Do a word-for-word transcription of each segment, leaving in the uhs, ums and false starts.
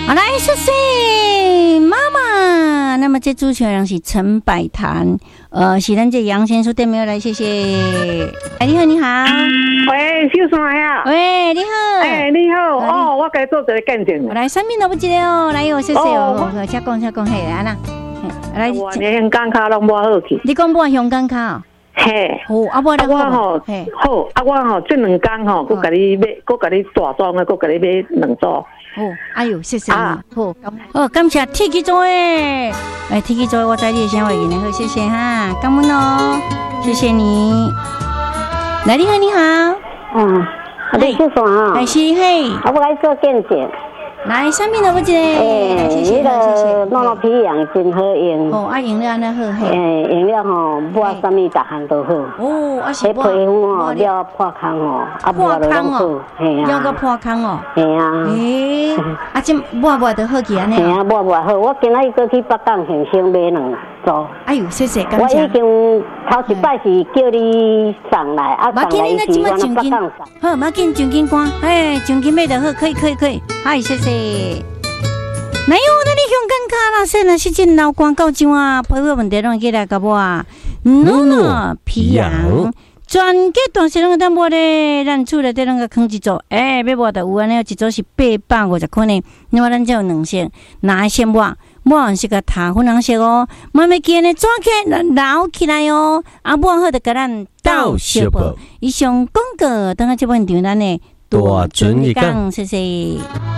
好，来谢谢妈妈。那么这主持人是陈百潭，呃，是咱这杨先生对没有来，谢谢。哎，你好，你好。 喂，小三呀。 喂，你好。 哎，你好。哦，我该做一个见证。 我来三面都不记得哦，来哦，谢谢哦。好，请讲，请讲，嘿，安啦。 来，我连香港卡拢无好去。 你讲无香港卡？ 嘿， 好，啊，我我吼，好，啊，我吼，这两天吼，佮甲你买，佮甲你大装的，佮甲你买两组。 哦，哎呦，谢谢你，啊、好，哦，感谢天气座诶，哎，天气座我在你的声话言好，谢谢哈，感恩哦，谢谢你。来，你好，你好， 嗯，你是啥啊？ 哎，是嘿， 我来做见证。 来，上面都不记得。 哎，谢谢，谢谢。诺诺皮养真好用。 哦，啊，用了安尼好嘿。 哎，用了吼，抹什么逐项都好。 哦，啊是。迄皮肤吼，了破坑吼，啊破坑哦， 嘿啊。 了个破坑哦。 嘿啊。 诶，啊，这抹抹都好去安尼。 嘿啊，抹抹好。我今仔日过去北港现场买两组。 哎呦，谢谢，感谢。 我已经头一摆是叫你送来，啊，送来是我那北港送。 好，马紧奖金关，哎，奖金买得好，可以，可以，可以。嗨，谢谢。哪有那里香港卡啦？现在是真老广告上啊，配合问题拢记来个无啊？诺诺皮羊全家大小拢当无咧，咱厝内底拢个坑一组，诶，要无就有安尼，一组是八百五十块呢。那么咱只有两色，哪一色抹？抹是个塔粉红色哦，慢慢记呢，抓起来捞起来哦。啊，抹好就甲咱倒小宝。以上广告，等下这本场咱呢多准一讲，谢谢。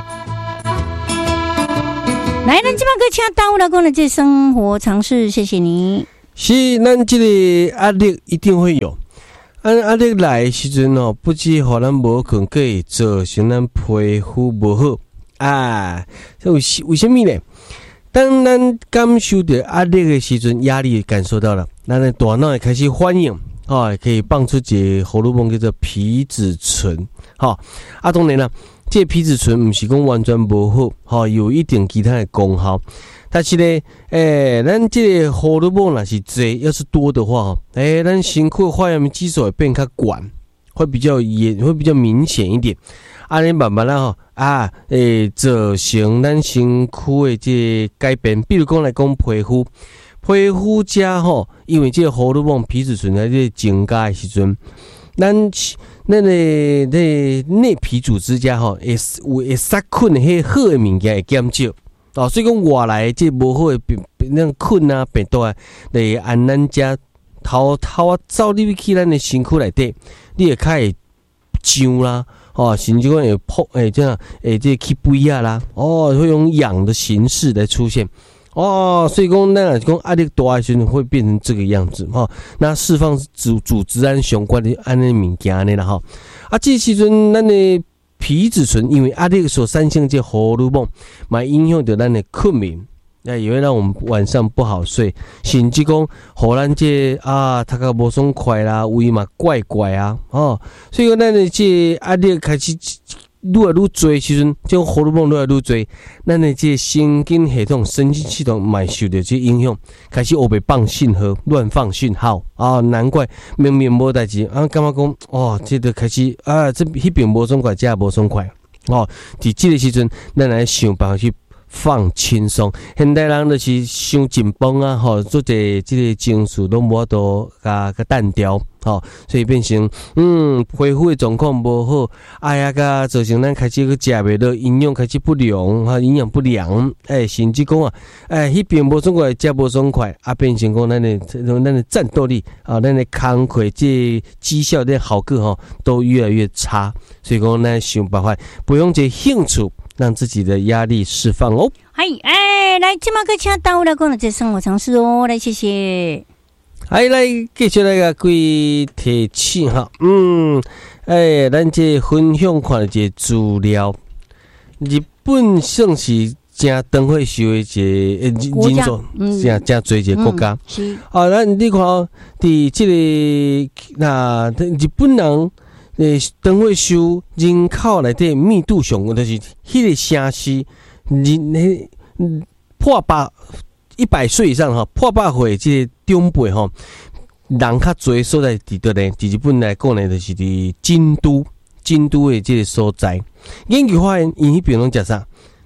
来，咱即摆个请到老公的这生活常识，谢谢你。 是，咱这个压力一定会有。按压力来的时阵哦，不止互咱无困，可以造成咱皮肤无好啊。为为什么呢？当咱感受到压力的时阵，压力感受到了，咱的大脑也开始反应，哦，可以放出一个荷尔蒙叫做皮质醇，好、哦，啊，当然啦。这个皮质醇不是讲完全无好，吼，有一定其他的功效。但是呢，诶、欸，咱这个荷尔蒙若是多，要是多的话，诶、欸，咱身躯的化验激素会变较管，会比较严，会比较明显一点。啊，你慢慢啦吼，啊，诶、欸，造成咱身躯的这个改变。比如讲来讲皮肤，皮肤遮吼，因为这个荷尔蒙皮质醇在这增加的时阵。咱咱的那内皮组织家吼，会有会杀菌的迄好的物件会减少哦，所以讲外来这无好的病那菌啊病毒啊，来按咱家偷偷啊走入去咱的身躯内底，你会开始痒啦，哦，甚至讲会破诶这样诶这起痱啊啦，哦，会用痒的形式来出现。哦，所以讲，那讲压力大的时候会变成这个样子哈、哦。那释放组组织胺相关的安尼物件安尼啦哈。啊，这时阵咱的皮质醇因为压力所产生这荷尔蒙，嘛影响到咱的困眠，那也会让我们晚上不好睡，甚至讲，互咱这啊，他个无爽快啦，胃嘛怪怪啊，哦，所以讲咱的这压力开始。愈来愈多时阵，这种荷尔蒙愈来愈多，咱的这神经系统、神经系统嘛受到这影响，开始黑白放信号、乱放讯号啊！难怪明明无代志啊，感觉讲哦，这个开始啊，这迄边无爽快，这也无爽快哦。伫这个时阵，咱来想办法去放轻松。现代人就是伤紧绷啊，吼，做者这个情绪都无法度甲甲单调。好、哦，所以变成嗯，皮肤的状况无好，哎呀，个造成咱开始去食袂落，营养开始不良，哈，营养不良，哎，甚至讲啊，哎，迄边无爽快，食无爽快，啊，变成讲咱的咱的战斗力啊，咱的工课这绩效的好个吼，都越来越差。所以讲，咱想办法不用这兴趣，让自己的压力释放哦。 嗨，哎，来，今麦个请到来讲了这生活常识哦，来，谢谢。 哎，来继续来个各位提醒哈，嗯，哎，咱这分享看的这资料，日本算是真长岁数的一个人数，真真多一个国家。 是啊，咱你看哦，伫这个那日本人诶长岁数人口内底密度上，就是迄个城市人破百。一百岁以上哈，破百岁这个长辈哈，人较多所在伫倒呢？伫日本来讲呢，就是伫京都，京都的这个所在。研究发现，因迄边拢食啥？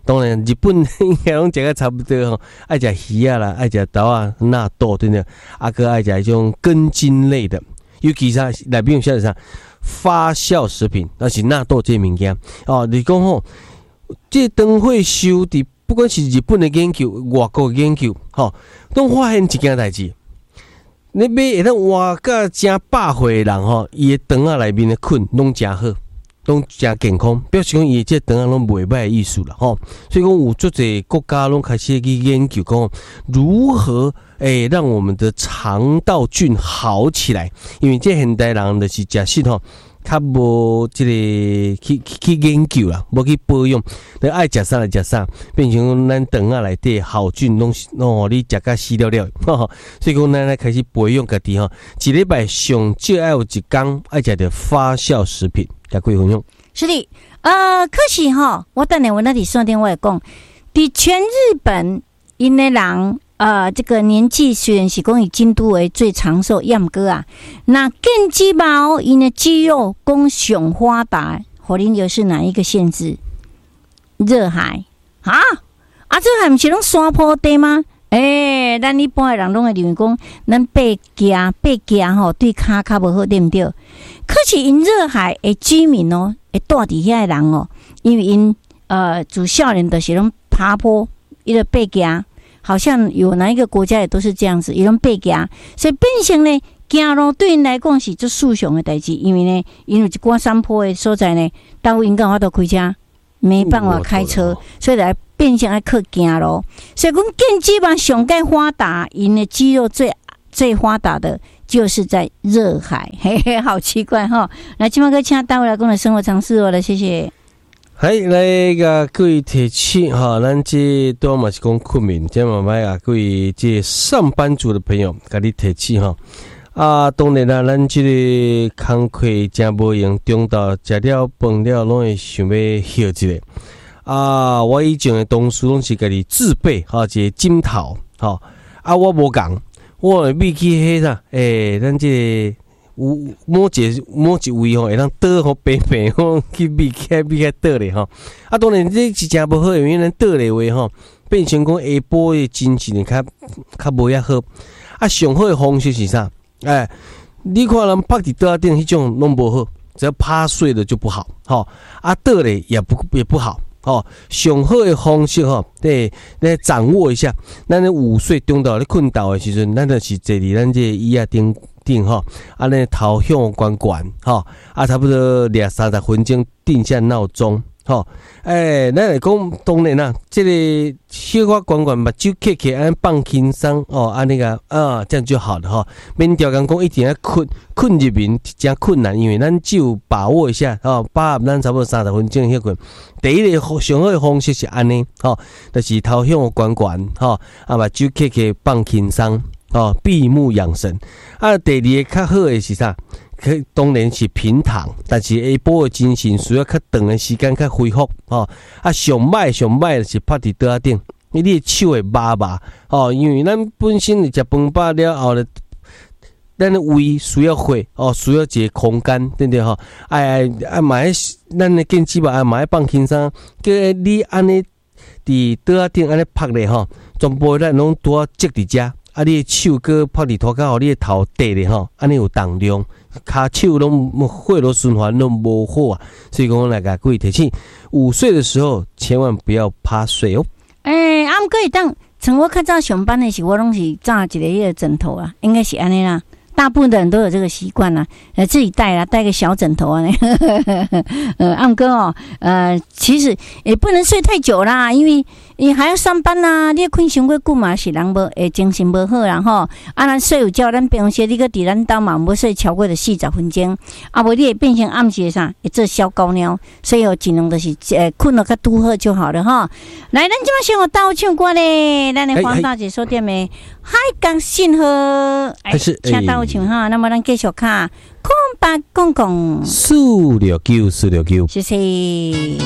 当然日本应该拢食个差不多吼，爱食鱼啊啦，爱食豆啊、纳豆对不对？啊个爱食迄种根茎类的，尤其是内面有写啥发酵食品，那是纳豆这物件哦。你讲吼，这灯会修的，不管是日本的研究、外国的研究，吼，都发现一件代志。你买会当活到正百岁的人吼，伊的肠仔内面的菌拢真好，拢真健康，表示讲伊这肠仔拢袂歹的意思啦吼。所以讲有足侪国家拢开始去研究讲如何诶、欸、让我们的肠道菌好起来，因为这现代人就是食食吼。较无即个去去研究啦，无去保养，你爱食啥就食啥，变成讲咱肠仔内底好菌拢哦，你食甲死了了，所以讲咱来开始培养家己吼，一礼拜上少爱有一工爱食着发酵食品，甲各位分享。 是的，呃，可是吼，我等下我那里说电话讲，伫全日本因的人。呃，这个年纪虽然是讲以京都为最长寿，要毋过啊，那更鸡毛因的肌肉功上发达，火灵就是哪一个县市？热海啊啊，热海不是拢山坡地吗？诶、欸，咱一般的人拢会认为讲，咱爬行爬行吼对骹较无好，对不对？可是因热海的居民哦，会住伫遐的人哦，因为因呃自少年的是拢爬坡，伊个爬行。好像有哪一个国家也都是这样子，有人被行，所以变成呢，行路对因来讲是做事上的代志，因为呢，因为一寡山坡的所在呢，到应该我都开车，没办法开车，所以来变成来靠行路。所以讲，更基本上该发达，因的肌肉最最发达的就是在热海，嘿嘿，好奇怪哈！来，今晚哥请大卫来跟我生活常识哦，来谢谢。 嗨，来个各位提醒哈，咱这多嘛是讲困眠，这嘛买啊各位这上班族的朋友，甲你提醒哈。啊，当然啦，咱这个工课真无用，中昼食了饭了，拢会想要休一下。啊，我以前的同事拢是家己自备哈，一个枕头哈。啊，我无共，我会秘去迄啥，诶、欸，咱这个。有某一某一位吼，会当倒吼平平吼去避开避开倒咧吼。啊，当然这是真无好，因为咱倒咧话吼，变成讲下晡的精神较较无遐好。啊，上好的方式是啥？哎，你看人趴伫倒仔顶迄种拢无好，只要趴睡了就不好，吼。啊，倒咧也不也不好。哦，上好的方式吼，对，来掌握一下。咱咧午睡中昼咧困觉的时阵，咱就是坐伫咱这椅仔顶顶吼，啊，咧头向悬悬吼，啊，差不多两三十分钟定下闹钟吼。诶、欸，咱来讲，当然啦，这个小可悬悬目睭开开，安放轻松哦，安那个啊，这样就好了哈。免条件讲一定要困困入眠，真困难，因为咱只有把握一下哦，把握咱差不多三十分钟休困。第一个上好的方式是安尼，吼，就是头向悬悬，吼，啊目睭开开放轻松，吼，闭目养神。啊，第二个较好的是啥？可当然是平躺，但是下晡的精神需要较长的时间较恢复，吼。啊，上歹上歹是趴伫桌仔顶，你的手会麻麻，吼，因为咱本身食饭饱了后咧。咱的胃需要火哦，需要一个空间，对不对吼？哎哎，买咱的健肌吧，哎买放轻松，叫你安尼伫桌仔顶安尼拍咧吼，全部咱拢拄啊积伫遮，啊你的手搁拍伫涂骹，互你的头低咧吼，安尼有重量，骹手拢血络循环拢无好啊，所以讲来甲各位提醒，午睡的时候千万不要趴睡哦。 诶、欸，啊，毋过会当，像我较早上班的时候，我拢是扎一个迄个枕头啊，应该是安尼啦。大部分的人都有这个习惯啦，呃，自己带啦，带个小枕头啊，呃，暗哥哦，呃，其实也不能睡太久啦，因为你还要上班啦，你困伤过久嘛，是人无诶精神无好啦吼。啊，咱睡有觉，咱平时你个伫咱兜嘛，无睡超过的四十分钟，啊，无你会变成暗时啥，会做小高尿，所以我尽量就是诶困了较拄好就好了哈。来，咱即马先我倒唱歌咧，咱的黄大姐说点咩？海港信号， 还是请倒唱哈，那么咱继续看空白公公四六九四六九， 谢谢。